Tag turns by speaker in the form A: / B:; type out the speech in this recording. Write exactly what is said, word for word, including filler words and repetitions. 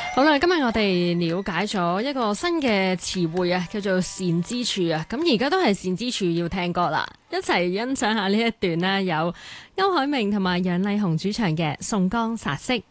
A: 好啦，今日我哋了解咗一個新嘅詞彙啊，叫做善之處啊。咁而家都係善之處要聽歌啦，一齊欣賞下呢一段啦，有歐海明同埋楊麗紅主唱嘅《宋江殺色》。